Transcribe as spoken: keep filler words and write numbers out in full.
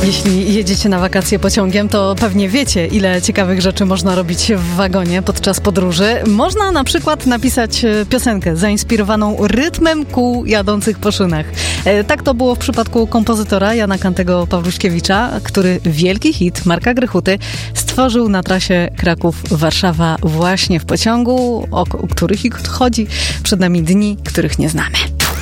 Jeśli jedziecie na wakacje pociągiem, to pewnie wiecie, ile ciekawych rzeczy można robić w wagonie podczas podróży. Można na przykład napisać piosenkę zainspirowaną rytmem kół jadących po szynach. Tak to było w przypadku kompozytora Jana Kantego Pawluśkiewicza, który wielki hit Marka Grechuty stworzył na trasie Kraków-Warszawa właśnie w pociągu, o których chodzi. Przed nami dni, których nie znamy.